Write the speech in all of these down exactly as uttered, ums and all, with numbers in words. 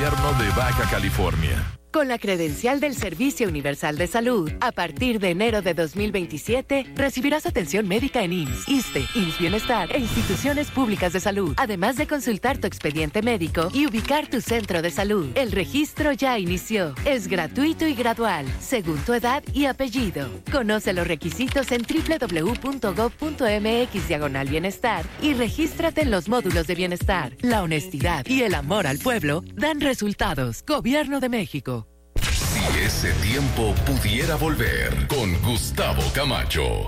Gobierno de Baja California. Con la credencial del Servicio Universal de Salud, a partir de enero de dos mil veintisiete, recibirás atención médica en I M S S, ISSSTE, I M S S Bienestar e instituciones públicas de salud, además de consultar tu expediente médico y ubicar tu centro de salud. El registro ya inició. Es gratuito y gradual, según tu edad y apellido. Conoce los requisitos en doble u doble u doble u punto gov punto m x diagonal bienestar y regístrate en los módulos de bienestar. La honestidad y el amor al pueblo dan resultados. Gobierno de México. Si ese tiempo pudiera volver, con Gustavo Camacho.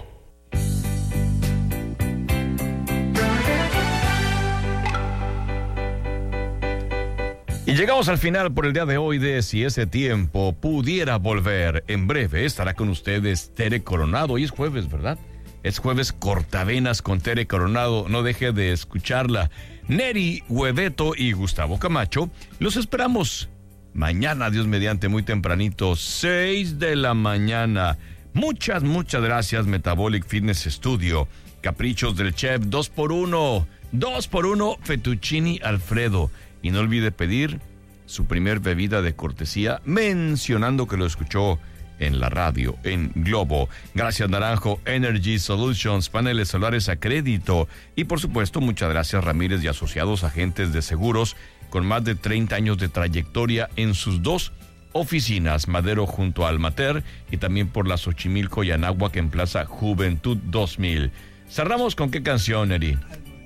Y llegamos al final por el día de hoy de Si ese tiempo pudiera volver. En breve estará con ustedes Tere Coronado. Hoy es jueves, ¿verdad? Es jueves cortavenas con Tere Coronado. No deje de escucharla. Neri Hueveto y Gustavo Camacho los esperamos mañana, Dios mediante, muy tempranito, seis de la mañana. Muchas, muchas gracias, Metabolic Fitness Studio. Caprichos del Chef, dos por uno. Dos por uno, Fettuccini Alfredo. Y no olvide pedir su primer bebida de cortesía, mencionando que lo escuchó en la radio, en Globo. Gracias, Naranjo Energy Solutions, paneles solares a crédito. Y por supuesto, muchas gracias, Ramírez y Asociados, agentes de seguros, con más de treinta años de trayectoria en sus dos oficinas, Madero junto a Almater y también por la Xochimilco y Anáhuac en Plaza Juventud dos mil. Cerramos con qué canción, Eri.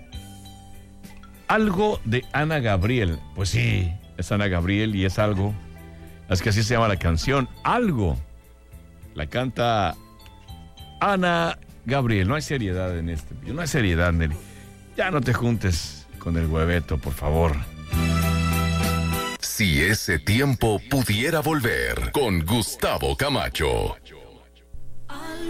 Algo de Ana Gabriel. Pues sí, es Ana Gabriel y es algo. Es que así se llama la canción, Algo. La canta Ana Gabriel. No hay seriedad en este. No hay seriedad, Neri. Ya no te juntes con el Hueveto, por favor. Si ese tiempo pudiera volver, con Gustavo Camacho.